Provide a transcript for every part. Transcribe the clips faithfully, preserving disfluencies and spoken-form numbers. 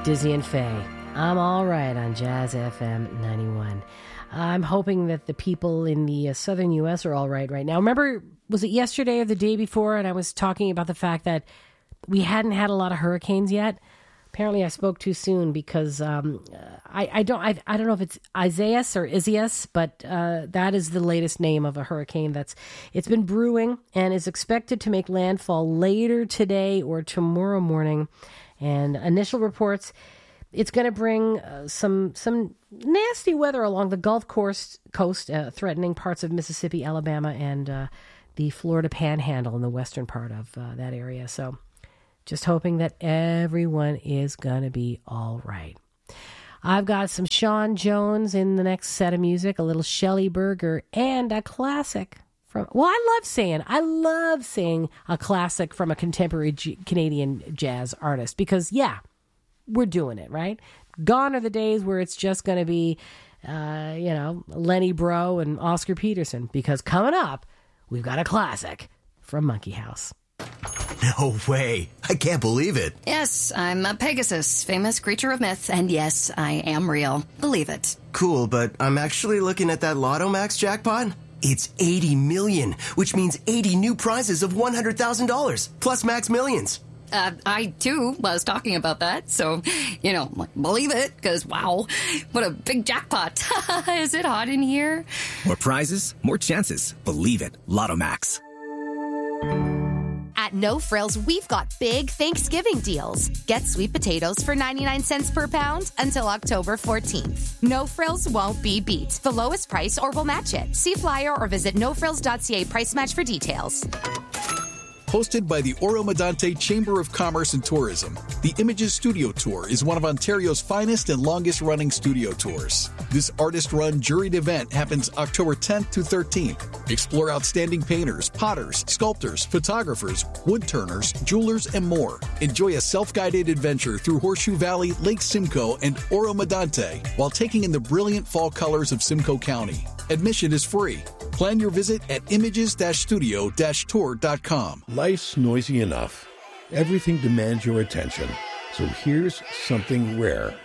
Dizzy and Faye. I'm all right on Jazz F M ninety-one. I'm hoping that the people in the uh, southern U S are all right right now. Remember, was it yesterday or the day before? And I was talking about the fact that we hadn't had a lot of hurricanes yet. Apparently, I spoke too soon because um, I, I don't I, I don't know if it's Isaias or Isaias, but uh, that is the latest name of a hurricane that's it's been brewing and is expected to make landfall later today or tomorrow morning. And initial reports, it's going to bring uh, some some nasty weather along the Gulf Coast, coast uh, threatening parts of Mississippi, Alabama, and uh, the Florida Panhandle in the western part of uh, that area. So just hoping that everyone is going to be all right. I've got some Sean Jones in the next set of music, a little Shelley Berger, and a classic. From, well, I love saying, I love saying a classic from a contemporary G- Canadian jazz artist because, yeah, we're doing it, right? Gone are the days where it's just going to be, uh, you know, Lenny Breau and Oscar Peterson because coming up, we've got a classic from Monkey House. No way. I can't believe it. Yes, I'm a Pegasus, famous creature of myth, and yes, I am real. Believe it. Cool, but I'm actually looking at that Lotto Max jackpot. It's eighty million, which means eighty new prizes of one hundred thousand dollars, plus Max Millions. Uh, I, too, was talking about that, so, you know, believe it, because, wow, what a big jackpot. Is it hot in here? More prizes, more chances. Believe it. Lotto Max. At No Frills, we've got big Thanksgiving deals. Get sweet potatoes for ninety-nine cents per pound until October fourteenth. No Frills won't be beat. The lowest price or we'll match it. See flyer or visit no frills dot c a price match for details. Hosted by the Oro-Medonte Chamber of Commerce and Tourism, the Images Studio Tour is one of Ontario's finest and longest-running studio tours. This artist-run juried event happens October tenth to thirteenth. Explore outstanding painters, potters, sculptors, photographers, woodturners, jewelers, and more. Enjoy a self-guided adventure through Horseshoe Valley, Lake Simcoe, and Oro-Medonte while taking in the brilliant fall colors of Simcoe County. Admission is free. Plan your visit at images studio tour dot com. Life's noisy enough. Everything demands your attention. So here's something rare.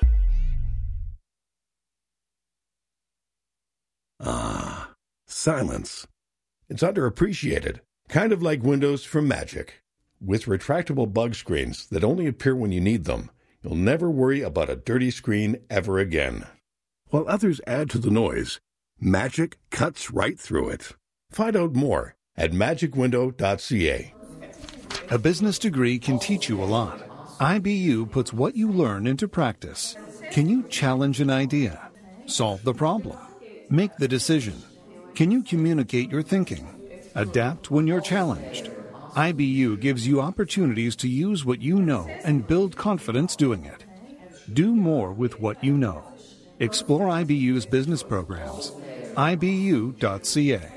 Ah, silence. It's underappreciated. Kind of like Windows from Magic. With retractable bug screens that only appear when you need them, you'll never worry about a dirty screen ever again. While others add to the noise, Magic cuts right through it. Find out more at magic window dot c a. A business degree can teach you a lot. I B U puts what you learn into practice. Can you challenge an idea? Solve the problem? Make the decision? Can you communicate your thinking? Adapt when you're challenged? I B U gives you opportunities to use what you know and build confidence doing it. Do more with what you know. Explore I B U's business programs. I B U dot c a.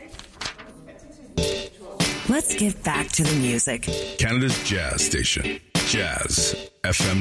Let's get back to the music. Canada's Jazz Station. Jazz F M